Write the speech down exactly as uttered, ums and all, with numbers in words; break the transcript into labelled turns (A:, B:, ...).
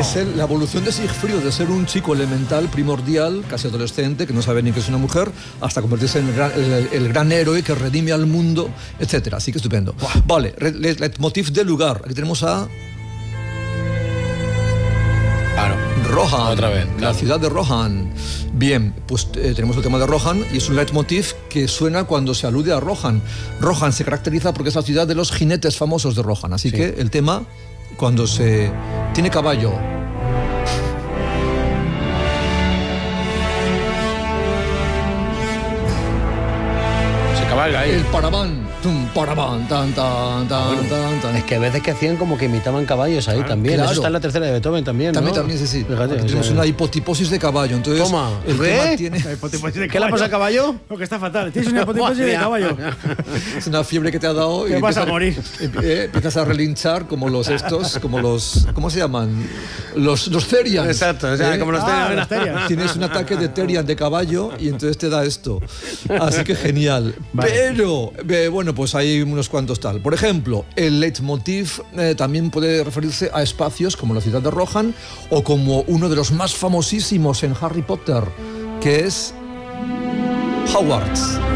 A: Es el, la evolución de Sigfrido, de ser un chico elemental, primordial, casi adolescente, que no sabe ni que es una mujer, hasta convertirse en el gran, el, el gran héroe que redime al mundo, etcétera. Así que estupendo. Buah. Vale, leitmotiv del lugar. Aquí tenemos a...
B: Claro.
A: Rohan,
B: Otra vez,
A: la
B: claro.
A: ciudad de Rohan. Bien, pues eh, tenemos el tema de Rohan y es un leitmotiv que suena cuando se alude a Rohan. Rohan se caracteriza porque es la ciudad de los jinetes famosos de Rohan, así
B: Sí.
A: que el tema, cuando se tiene caballo,
B: Se cabalga ahí.
A: el paraván, tum, paraván, tan, tan, tan, tan, tan.
C: Es que a veces que hacían como que imitaban caballos ahí también.
A: claro.
C: Eso está en la tercera de Beethoven también, ¿no?
A: También, también, sí, sí.
C: Fíjate,
A: Aquí
C: o
A: tenemos
C: sea,
A: una hipotiposis de caballo. Entonces,
C: Toma.
A: el
C: ¿Qué?
A: tema tiene...
C: ¿Qué le pasa a caballo?
D: Lo que está fatal. Tienes una hipotiposis de caballo.
A: Es una fiebre que te ha dado.
D: Te
A: y
D: vas a
A: empiezas-
D: morir.
A: eh, empiezas a relinchar como los estos, como los... ¿Cómo se llaman? Los, los Therians.
C: Exacto, o sea,
A: ¿Eh?
C: como los
D: Ah,
C: Therians.
D: las Therians.
A: Tienes un ataque de Therian de caballo y entonces te da esto. Así que genial.
D: Vale.
A: Pero, eh, bueno, pues hay unos cuantos tal. Por ejemplo, el leitmotiv eh, también puede referirse a espacios como la ciudad de Rohan o como uno de los más famosísimos en Harry Potter, que es Hogwarts.